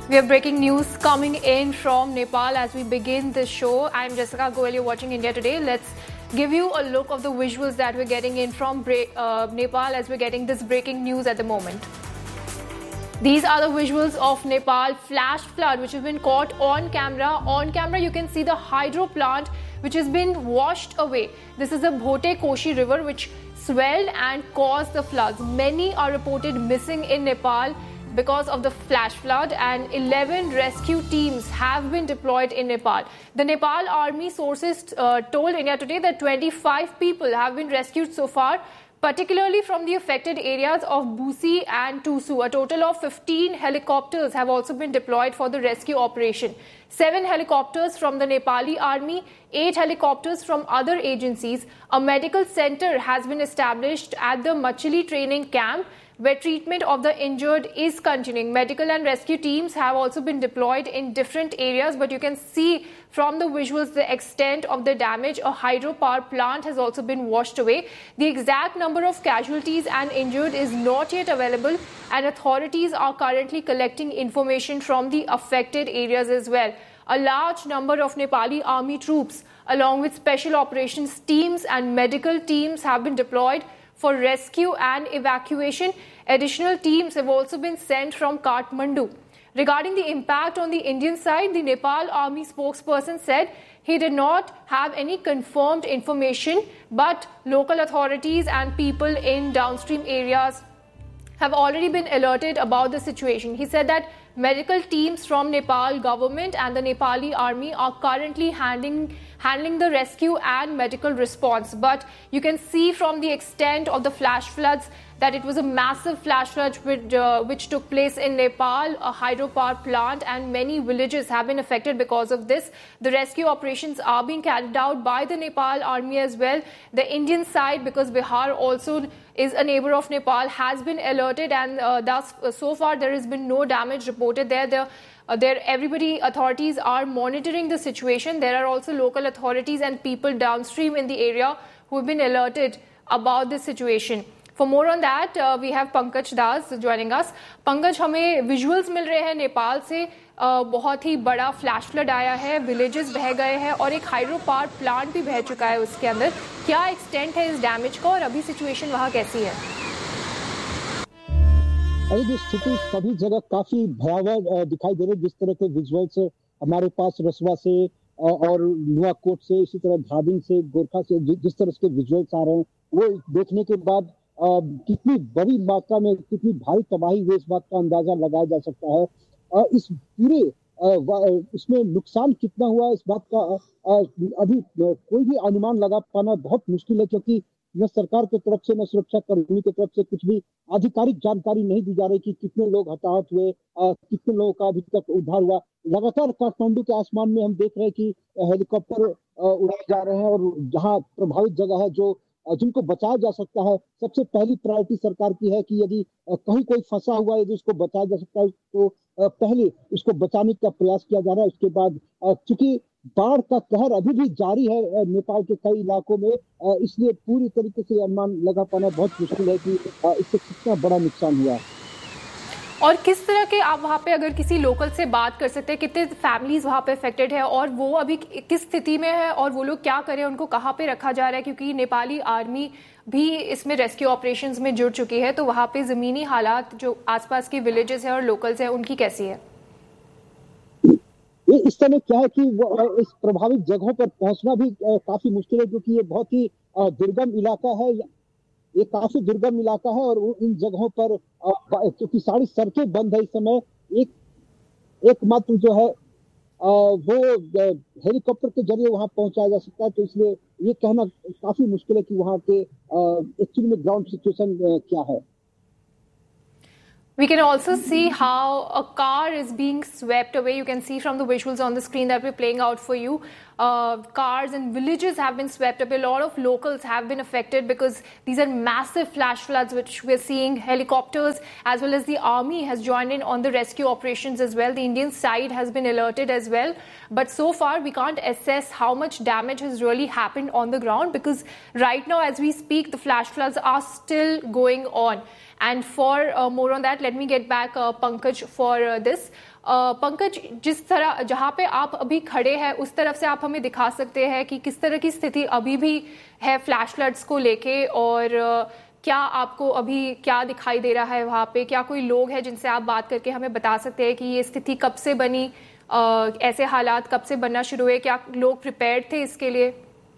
We have breaking news coming in from Nepal as we begin this show. I'm Jessica Goel, you're watching India Today. Let's give you a look of the visuals that we're getting in from Nepal as we're getting this breaking news at the moment. These are the visuals of Nepal flash flood which has been caught on camera. On camera you can see the hydro plant which has been washed away. This is the Bhote Koshi river which swelled and caused the floods. Many are reported missing in Nepal because of the flash flood, and 11 rescue teams have been deployed in Nepal. The Nepal Army sources told India Today that 25 people have been rescued so far, particularly from the affected areas of Busi and Tusu. A total of 15 helicopters have also been deployed for the rescue operation. 7 helicopters from the Nepali Army, 8 helicopters from other agencies. A medical center has been established at the Machili training camp, where treatment of the injured is continuing. Medical and rescue teams have also been deployed in different areas, but you can see from the visuals the extent of the damage. A hydropower plant has also been washed away. The exact number of casualties and injured is not yet available, and authorities are currently collecting information from the affected areas as well. A large number of Nepali army troops, along with special operations teams and medical teams, have been deployed for rescue and evacuation. Additional teams have also been sent from Kathmandu. Regarding the impact on the Indian side, the Nepal Army spokesperson said he did not have any confirmed information, but local authorities and people in downstream areas have already been alerted about the situation. He said that medical teams from Nepal government and the Nepali army are currently handling the rescue and medical response. But you can see from the extent of the flash floods that it was a massive flash flood which took place in Nepal. A hydropower plant and many villages have been affected because of this. The rescue operations are being carried out by the Nepal army as well. The Indian side, because Bihar also is a neighbor of Nepal, has been alerted, and thus so far there has been no damage reported there. Authorities are monitoring the situation. There are also local authorities and people downstream in the area who have been alerted about this situation. For more on that, we have Pankaj Das joining us. Pankaj, हमें visuals मिल रहे हैं नेपाल से. बहुत ही बड़ा flash flood आया है, villages बह गए हैं और एक हाइड्रो पावर प्लांट भी बह चुका है उसके अंदर. क्या एक्सटेंट है इस डैमेज का और अभी सिचुएशन वहाँ कैसी है? अभी स्थिति सभी जगह काफी भयावह दिखाई दे रही है. जिस तरह के विजुअल्स हमारे पास रसवा से और नुआकोट से, इसी तरह भाबिन से, गोरखा से जिस तरह के विजुअल्स आ रहे हैं, वो देखने के बाद कितनी बड़ी मात्रा में कितनी भारी तबाही हुई इस बात का अंदाजा लगाया जा सकता है. इस पूरे इसमें नुकसान कितना हुआ इस बात का अभी कोई भी अनुमान लगा पाना बहुत मुश्किल है, क्योंकि न सरकार की तरफ से न सुरक्षा कर्मी की तरफ से कुछ भी आधिकारिक जानकारी नहीं दी जा रही कि कितने लोग हताहत हुए, कितने लोगों का अभी तक उद्धार हुआ. लगातार काठमांडू के आसमान में हम देख रहे हैं कि हेलीकॉप्टर उड़ाए जा रहे हैं और जहां प्रभावित जगह है जिनको बचाया जा सकता है, सबसे पहली प्रायोरिटी सरकार की है कि यदि कहीं कोई फंसा हुआ है, यदि उसको बचाया जा सकता है तो पहले उसको बचाने का प्रयास किया जा रहा है. उसके बाद चूंकि बाढ़ का कहर अभी भी जारी है नेपाल के कई इलाकों में, इसलिए पूरी तरीके से अनुमान लगा पाना बहुत मुश्किल है कि इससे कितना बड़ा नुकसान हुआ है. और किस तरह के आप वहाँ पे अगर किसी लोकल से बात कर सकते हैं, कितने फैमिलीज वहाँ पे अफेक्टेड है और वो अभी किस स्थिति में है और वो लोग क्या करें, उनको कहाँ पे रखा जा रहा है, क्योंकि नेपाली आर्मी भी इसमें रेस्क्यू ऑपरेशंस में जुड़ चुकी है, तो वहाँ पे जमीनी हालात जो आसपास के विलेजेस है और लोकल्स है उनकी कैसी है? इस समय क्या है कि इस प्रभावित जगहों पर पहुंचना भी काफी मुश्किल है, क्योंकि ये बहुत ही दुर्गम इलाका है. ये काफी दुर्गम इलाका है और इन जगहों पर क्योंकि सारी सड़कें बंद है इस समय, एकमात्र जो है वो हेलीकॉप्टर के जरिए वहां पहुंचाया जा सकता है. तो इसलिए ये कहना काफी मुश्किल है कि वहां के एक्चुअली में ग्राउंड सिचुएशन क्या है. We can also see how a car is being swept away. You can see from the visuals on the screen that we're playing out for you. Cars and villages have been swept away. A lot of locals have been affected because these are massive flash floods which we're seeing. Helicopters as well as the army has joined in on the rescue operations as well. The Indian side has been alerted as well. But so far we can't assess how much damage has really happened on the ground because right now as we speak the flash floods are still going on. And for more on that, let me get back Pankaj for this. Pankaj, जिस तरह जहाँ पे आप अभी खड़े हैं उस तरफ से आप हमें दिखा सकते हैं कि किस तरह की स्थिति अभी भी है फ्लैश फ्लड्स को लेके, और क्या आपको अभी क्या दिखाई दे रहा है वहाँ पे? क्या कोई लोग हैं जिनसे आप बात करके हमें बता सकते हैं कि ये स्थिति कब से बनी, ऐसे हालात कब से बनना शुरू हुए? क्या लोग प्रिपेयर्ड थे इसके लिए?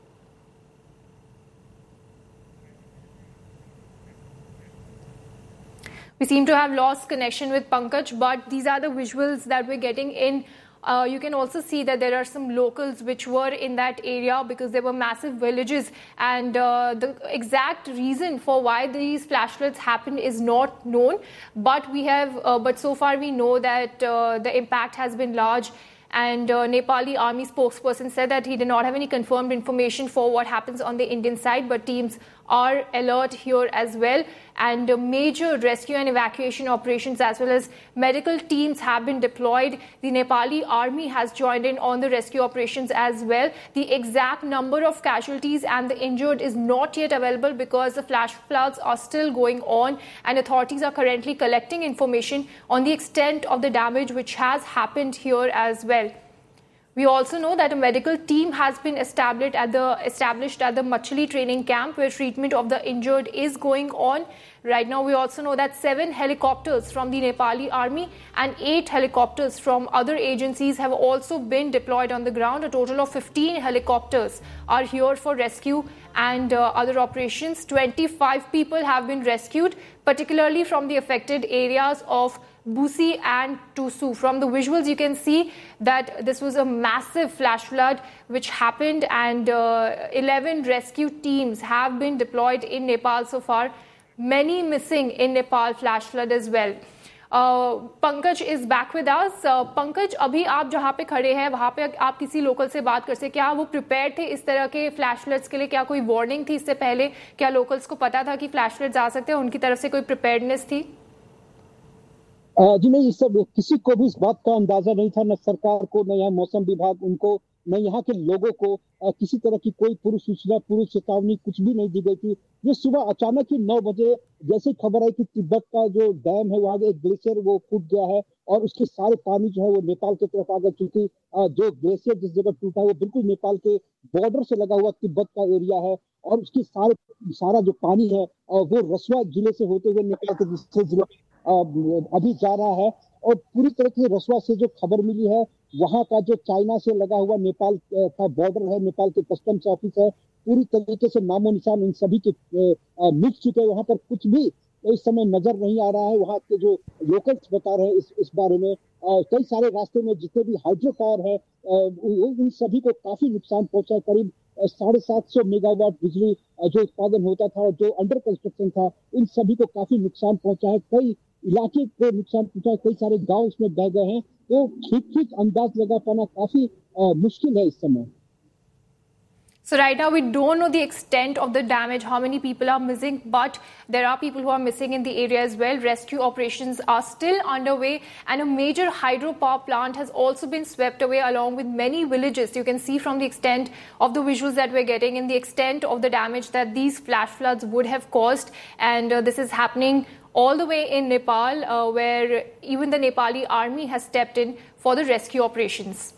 We seem to have lost connection with Pankaj, but these are the visuals that we're getting in. You can also see that there are some locals which were in that area because there were massive villages, and the exact reason for why these flash floods happened is not known. But but so far we know that the impact has been large. And Nepali army spokesperson said that he did not have any confirmed information for what happens on the Indian side, but teams are alert here as well. And major rescue and evacuation operations as well as medical teams have been deployed. The Nepali army has joined in on the rescue operations as well. The exact number of casualties and the injured is not yet available because the flash floods are still going on, and authorities are currently collecting information on the extent of the damage which has happened here as well. We also know that a medical team has been established at the Machli training camp where treatment of the injured is going on. Right now, we also know that 7 helicopters from the Nepali army and 8 helicopters from other agencies have also been deployed on the ground. A total of 15 helicopters are here for rescue and other operations. 25 people have been rescued, particularly from the affected areas of Busi and Tusu. From the visuals, you can see that this was a massive flash flood which happened, and 11 rescue teams have been deployed in Nepal so far. Many missing in Nepal flash flood as well. Pankaj is back with us. Pankaj, अभी आप जहाँ पे खड़े हैं वहाँ पे आप किसी लोकल से बात कर सकते हैं? क्या वो प्रिपेयर थे इस तरह के फ्लैश फ्लड्स के लिए? क्या कोई वार्निंग थी इससे पहले? क्या लोकल्स को पता था कि फ्लैश फ्लड्स आ सकते हैं? उनकी तरफ से कोई प्रिपेयर्डनेस थी? जी नहीं, इस सब किसी को भी इस बात का अंदाजा नहीं था, न सरकार को, न यहाँ मौसम विभाग उनको, न यहाँ के लोगों को किसी तरह की कोई पूर्व सूचना, पूर्व चेतावनी कुछ भी नहीं दी गई थी। ये सुबह अचानक ही 9 बजे जैसे खबर आई कि तिब्बत का जो डैम है वहाँ एक ग्लेशियर वो फूट गया है और उसके सारे पानी जो है वो नेपाल की तरफ आ गए, क्योंकि जो ग्लेशियर जिस जगह टूटा है वो बिल्कुल नेपाल के बॉर्डर से लगा हुआ तिब्बत का एरिया है, और उसकी सारा जो पानी है वो रसवा जिले से होते हुए नेपाल के दूसरे जिले अभी जा रहा है। और पूरी तरह से रसवा से जो खबर मिली है, वहां का जो चाइना से लगा हुआ नेपाल का बॉर्डर है, नेपाल के कस्टम्स ऑफिस है, पूरी तरीके से नामो निशान इन सभी के मिट चुके हैं। वहां पर कुछ भी इस समय नजर नहीं आ रहा है। वहां के जो लोकल्स बता रहे हैं इस बारे में, कई सारे रास्ते में जितने भी हाइड्रो पावर है उन सभी को काफी नुकसान पहुंचा है। करीब 750 मेगावाट बिजली जो उत्पादन होता था और जो अंडर कंस्ट्रक्शन था, इन सभी को काफी नुकसान पहुंचा है। कई इलाके को नुकसान पहुंचा है, कई सारे गांव इसमें बह गए हैं। तो ठीक अंदाज लगा पाना काफी मुश्किल है इस समय। So right now we don't know the extent of the damage, how many people are missing, but there are people who are missing in the area as well. Rescue operations are still underway, and a major hydropower plant has also been swept away along with many villages. You can see from the extent of the visuals that we're getting and the extent of the damage that these flash floods would have caused. And this is happening all the way in Nepal, where even the Nepali army has stepped in for the rescue operations.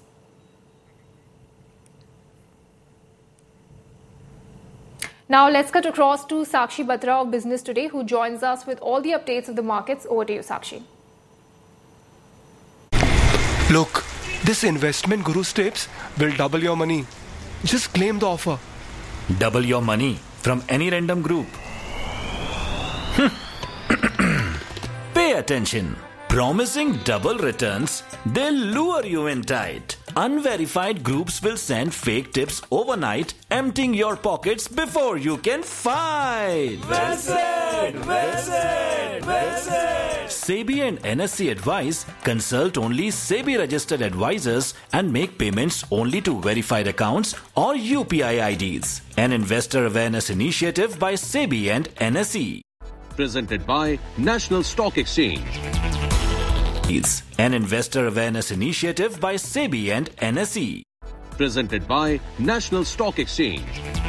Now let's cut across to Sakshi Batra of Business Today, who joins us with all the updates of the markets. Over to you, Sakshi. Look, this investment Guru's tips will double your money. Just claim the offer. Double your money from any random group. Pay attention. Promising double returns, they'll lure you in tight. Unverified groups will send fake tips overnight, emptying your pockets before you can fight. Visit! SEBI and NSE advise, consult only SEBI registered advisors and make payments only to verified accounts or UPI IDs. An investor awareness initiative by SEBI and NSE. Presented by National Stock Exchange. An investor awareness initiative by SEBI and NSE. Presented by National Stock Exchange.